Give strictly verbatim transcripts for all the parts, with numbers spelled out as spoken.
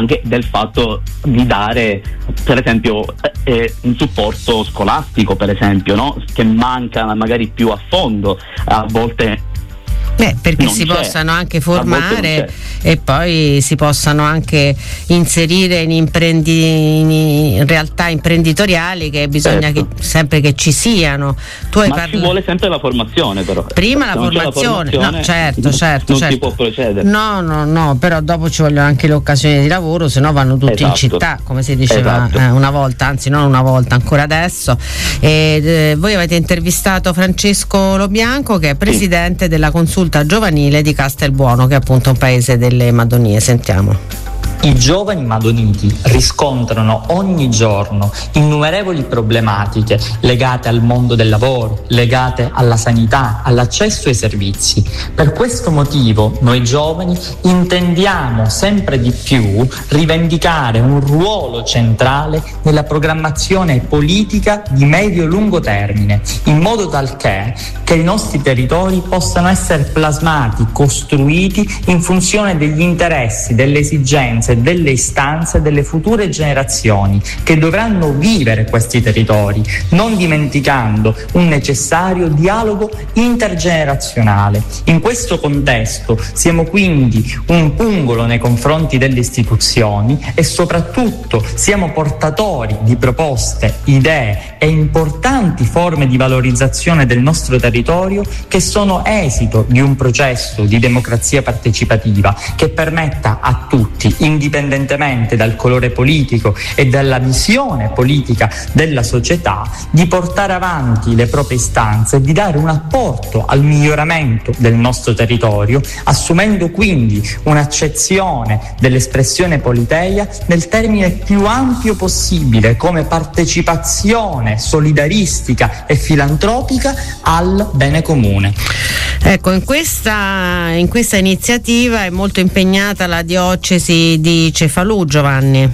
anche del fatto di dare per esempio eh, un supporto scolastico, per esempio, no? Che manca magari più a fondo a volte. Beh, perché non si c'è. possano anche formare e poi si possano anche inserire in, imprendi, in realtà imprenditoriali che bisogna certo. che, sempre che ci siano. Tu hai Ma parla- ci vuole sempre la formazione, però. Prima la Se non c'è formazione, la formazione, no, certo, certo, non certo. si può procedere. No, no, no, però dopo ci vogliono anche le occasioni di lavoro, se no vanno tutti Esatto. in città, come si diceva Esatto. eh, una volta, anzi non una volta, ancora adesso. E, eh, voi avete intervistato Francesco Lobianco, che è presidente sì. della consulta giovanile di Castelbuono, che è appunto un paese delle Madonie. Sentiamo. I giovani madoniti riscontrano ogni giorno innumerevoli problematiche legate al mondo del lavoro, legate alla sanità, all'accesso ai servizi. Per questo motivo noi giovani intendiamo sempre di più rivendicare un ruolo centrale nella programmazione politica di medio-lungo termine, in modo tal che, che i nostri territori possano essere plasmati, costruiti in funzione degli interessi, delle esigenze, delle istanze delle future generazioni che dovranno vivere questi territori, non dimenticando un necessario dialogo intergenerazionale. In questo contesto siamo quindi un pungolo nei confronti delle istituzioni e soprattutto siamo portatori di proposte, idee e importanti forme di valorizzazione del nostro territorio che sono esito di un processo di democrazia partecipativa che permetta a tutti, indipendentemente dal colore politico e dalla visione politica della società, di portare avanti le proprie istanze e di dare un apporto al miglioramento del nostro territorio, assumendo quindi un'accezione dell'espressione politeia nel termine più ampio possibile, come partecipazione solidaristica e filantropica al bene comune. Ecco, in questa, in questa iniziativa è molto impegnata la diocesi di Cefalù, Giovanni.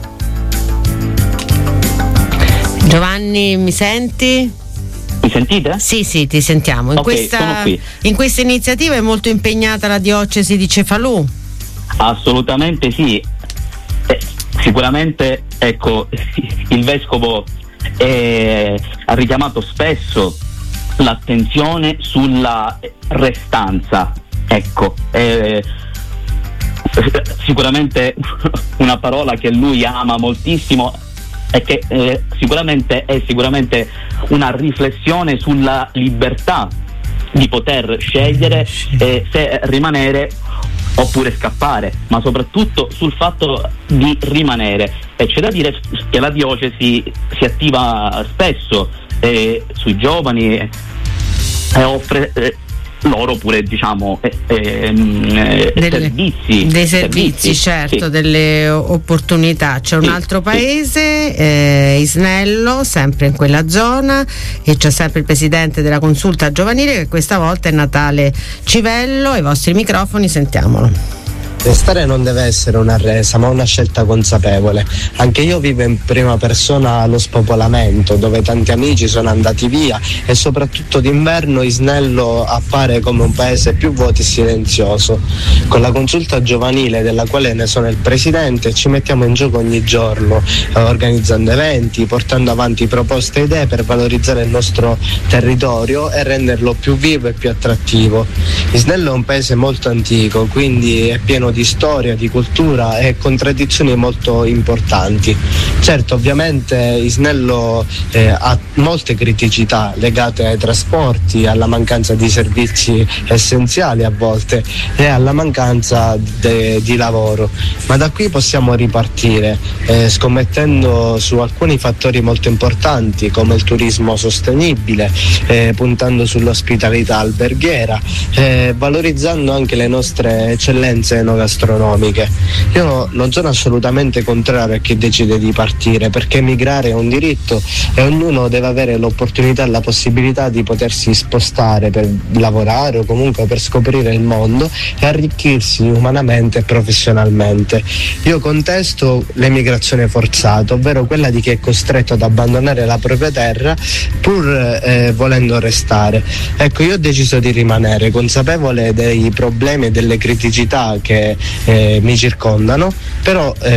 Giovanni, mi senti? Mi sentite? Sì, sì, ti sentiamo. In, Ok, questa, sono qui. in questa iniziativa è molto impegnata la diocesi di Cefalù? Assolutamente sì. Eh, sicuramente, ecco, il vescovo eh, ha richiamato spesso l'attenzione sulla restanza. Ecco, eh, sicuramente una parola che lui ama moltissimo e che eh, sicuramente è sicuramente una riflessione sulla libertà di poter scegliere eh, se rimanere oppure scappare, ma soprattutto sul fatto di rimanere. E c'è da dire che la diocesi si attiva spesso eh, sui giovani e eh, offre eh, loro pure diciamo eh, eh, delle, servizi dei servizi, servizi certo, sì. delle opportunità. C'è un sì, altro paese, sì. eh, Isnello, sempre in quella zona, e c'è sempre il presidente della consulta giovanile, che questa volta è Natale Civello. Ai vostri microfoni, sentiamolo. Restare non deve essere una resa, ma una scelta consapevole. Anche io vivo in prima persona lo spopolamento, dove tanti amici sono andati via, e soprattutto d'inverno Isnello appare come un paese più vuoto e silenzioso. Con la consulta giovanile, della quale ne sono il presidente, ci mettiamo in gioco ogni giorno, eh, organizzando eventi, portando avanti proposte e idee per valorizzare il nostro territorio e renderlo più vivo e più attrattivo. Isnello è un paese molto antico, quindi è pieno di storia, di cultura e contraddizioni molto importanti. Certo, ovviamente Isnello eh, ha molte criticità legate ai trasporti, alla mancanza di servizi essenziali a volte e alla mancanza de, di lavoro, ma da qui possiamo ripartire eh, scommettendo su alcuni fattori molto importanti come il turismo sostenibile, eh, puntando sull'ospitalità alberghiera, eh, valorizzando anche le nostre eccellenze enogastronomiche. Io non sono assolutamente contrario a chi decide di partire, perché emigrare è un diritto e ognuno deve avere l'opportunità e la possibilità di potersi spostare per lavorare o comunque per scoprire il mondo e arricchirsi umanamente e professionalmente. Io contesto l'emigrazione forzata, ovvero quella di chi è costretto ad abbandonare la propria terra pur eh, volendo restare. Ecco, io ho deciso di rimanere, consapevole dei problemi e delle criticità che Eh, mi circondano, però eh,